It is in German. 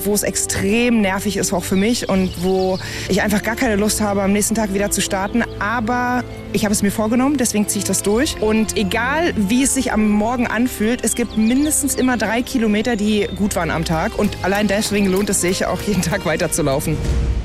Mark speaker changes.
Speaker 1: wo es extrem nervig ist, auch für mich und wo ich einfach gar keine Lust habe, am nächsten Tag wieder zu starten. Aber ich habe es mir vorgenommen, deswegen ziehe ich das durch. Und egal, wie es sich am Morgen anfühlt, es gibt mindestens immer 3 Kilometer, die gut waren am Tag. Und allein deswegen lohnt es sich, auch jeden Tag weiterzulaufen.